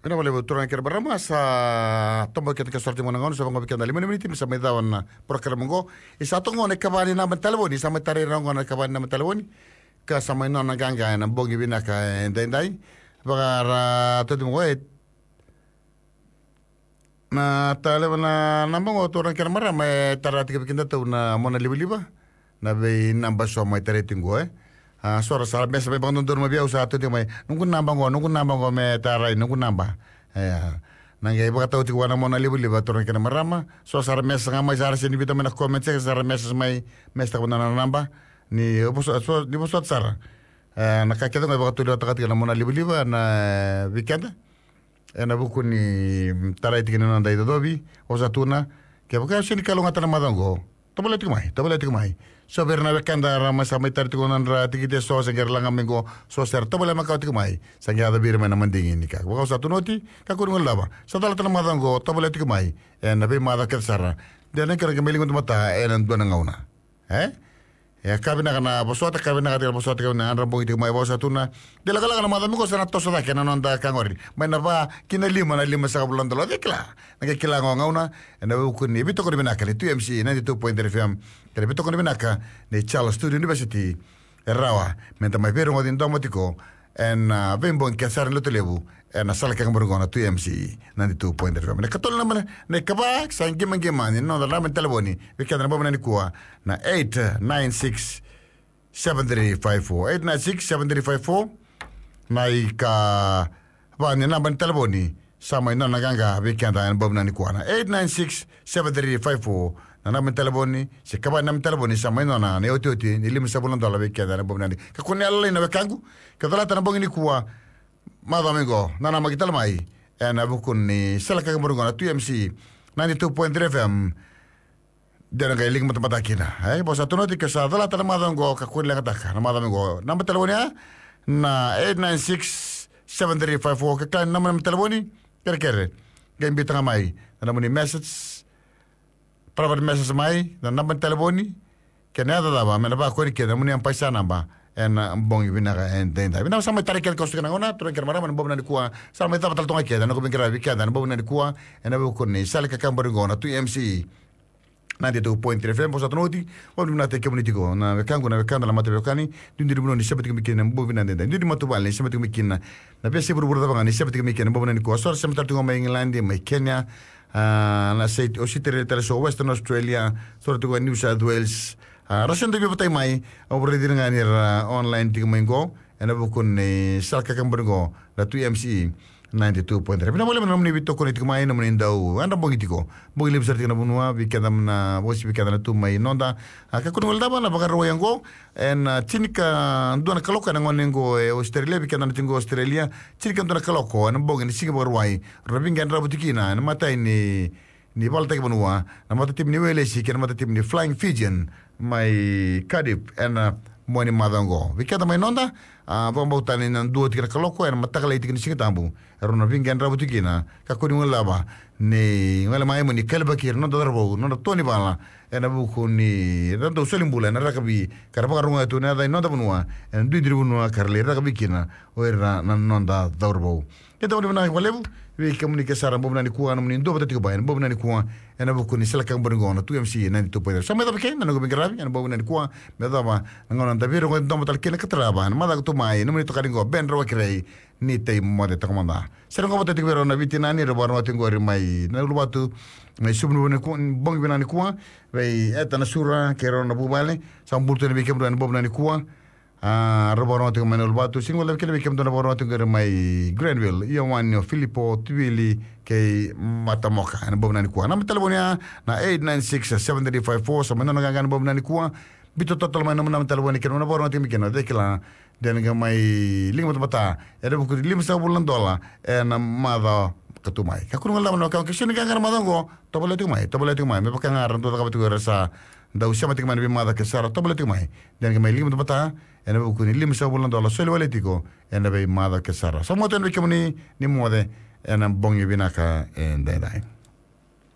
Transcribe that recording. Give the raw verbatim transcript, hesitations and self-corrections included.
Ina wale turang kira barama sa tombo kita sorti monangon sa mga bikanda lima menit sa medawan na program ngo isa to ngone kabani na telefoni sa metari ngone kabani na telefoni ka sa may non ganga na bogi binaka endai bagara to mo et na telefon na nambang turang kira marama tarati bikinda to na mona liba na be namba so may tare tingo eh Ah, suara salah biasa me bang nonton mabia usaha tu mai nunggu nambang go nunggu nambang go me tarai nunggu namba eh nangai ba tau ti wana mona libu libu turun kena marama suara salah mes ngamai sara sini bita mena comment cek sara mes mai mes tak bana namba ni bos so ni bos sara eh na kakek tu ngai ba tu lihat takat kena mona libu libu na weekend eh na buku ni tarai ti kena nanda itu dobi osatuna ke ba sini kalau ngata madango tabole ti mai tabole ti mai so berna bekanda rama samai tar tiko nandra tikite so sengger langa mengo so ser to bole makau tiko mai sangya da bir mena mandingi nika ko satu noti ka ko ngol laba sadala tan madango to bole tiko mai en nabe mada ker sara de nen ker gemeli ngut mata en dona ngauna eh ya kabina kana bosota kabina kana bosota kana andra bogi tiko mai bosatuna de la kala kana mada miko sana to sada kana nonda kangori mai na ba kina lima na lima sa bulan dolo dekla nake kila ngauna en nabe ko ni bito ko bina kali tu M C ninety-two point three F M kali bito ko bina ka ne Charles Studio University erawa menta mai pero ngodin domotiko en uh, bembo en kasar lo telebu en asal ka ngor ngona tu M C ninety-two point three F M ne katol na mana ne kaba sang gem gem man no da men telefoni we kan na bomna ni kuwa na eight nine six seven three five four eight nine six seven three five four na ka ba ni na ben telefoni sama ino naganga we kan da bomna ni kuwa na eight nine six seven three five four na namin telefoni si kaba namin telefoni sa may nona ni oti oti ni lim sa bulan dola bikya na bom nani ka kunya alay na bekangu ka dala tan bong ni kuwa madamigo na na magital mai en abukun ni sala ka murungo na tu M C ninety-two point three F M dena ga iling mata kina eh bosa tunoti ka sa dala tan madango ka kunya ka taka na madamigo namin telefoni na eight nine six seven three five four ka kan namin telefoni kere kere ga imbita nga mai na namin message para ber message mai na number telefoni ke nada daba me ba ko ke na muni am paisa namba en bong ibina ga en tenda bina sama tarik ko sukana ona tro ker mara man bobna ni kuwa sama ta batal tonga ke na ko bin kra bi ke na bobna ni kuwa en ba ko ni sal ka kambar ngona tu M C ninety-two point three F M posa tonoti o dum na te community ko na be kangu na be kanda la mate be kani dundi dum no ni sabati mi ken bobina ndenda dundi matu bal ni sabati mi ken na be se buru buru da ni sabati mi ken bobna ni kuwa so sama tar tunga mai England mai Kenya Uh, na sa o si tere tere so Western Australia so to New South Wales uh, rason de bipatay mai over din nga nir uh, online ting maingo ena bukun ni salka kambergo na tu M C ninety-two point three pina wala man ni bito ko ni tigmay na man daw anda bogi tiko bogi libsar tina bunwa bikadam na bosi bikadam na tu mai nonda ka kun wala ba na bagar royango en uh, tinika do na kaloka na ngonengo e Australia bikadam na tingo Australia tinika do na kaloko na bogi ni siga barwai rabingan rabutikina na matay ni ni balta ke bunwa na mata tim ni wele si ken mata tim ni Flying Fijian mai Cardiff en uh, moni madango bikadam mai nonda a bomba utani nan duo tika kaloko en matakala itik ni singa tambu erona vingan rabutikina ka kuni wala ba ni wala mai moni kalba kir no darbo no toni bala en abu kuni rando solimbula na rakabi karaba karunga tu na dai no da bunwa en du dribu no karle rakabi kina o era nan non da darbo ke to ni na walebu we komunike sara bomna ni kuwa no ni ndo batati ko ba en bomna ni kuwa en abu kuni sala kan borgo no tu M C ninety-two point three sama da beken na go bingarabi en bomna ni kuwa me da ba ngona da viro ko ndo tal kena katraba ma da to mai no ni to karingo ben ro krei ni te mo de takomanda sero ngo batati ko na vitina ni ro barno tingo mai na lu batu mai subnu ne ko bong bina ni kuwa we eta na sura ke ro na bubale sam bulto ni bikem do en bomna ni kuwa a ro barno tingo menul batu singo le ke bikem do na barno tingo mai Granville yo wan Filippo Twili ke matamoka en bomna ni kuwa na telefonia na eight nine six seven three five four sa menona gangan bomna ni kuwa bito total mai namna telefoni ke na barno tingo ke na dekla den ga mai lingma bata era buku lima sa bulan dola en mada katumai ka kun ngala no ka kesini ka ngara madango to bole tu mai to bole tu mai me pa ngara ndo ka batu rasa da usha mati man bi mada ke sara to bole tu mai den ga mai lingma bata en buku lima sa bulan dola soli wale tiko en be mada ke sara so mo ten be kemuni ni mode en bongi binaka en dai dai